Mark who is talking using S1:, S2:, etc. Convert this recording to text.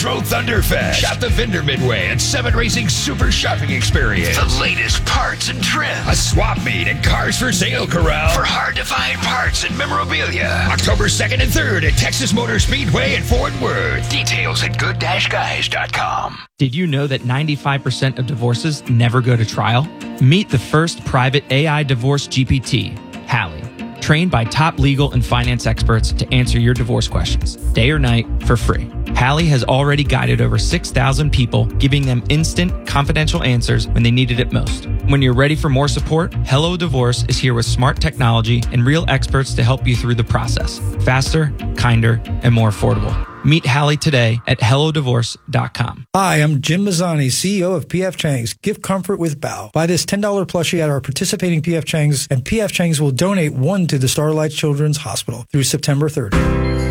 S1: Retro Thunderfest. Shop the Vendor Midway and 7 Racing Super Shopping Experience. The latest parts and trim. A swap meet and cars for sale corral for hard-to-find parts and memorabilia. October 2nd and 3rd at Texas Motor Speedway in Fort Worth. Details at good-guys.com.
S2: Did you know that 95% of divorces never go to trial? Meet the first private AI divorce GPT, Hallie, trained by top legal and finance experts to answer your divorce questions, day or night, for free. Hallie has already guided over 6,000 people, giving them instant, confidential answers when they needed it most. When you're ready for more support, Hello Divorce is here with smart technology and real experts to help you through the process. Faster, kinder, and more affordable. Meet Hallie today at hellodivorce.com.
S3: Hi, I'm Jim Mazzani, CEO of P.F. Chang's. Give comfort with Bow. Buy this $10 plushie at our participating P.F. Chang's, and P.F. Chang's will donate one to the Starlight Children's Hospital through September 30th.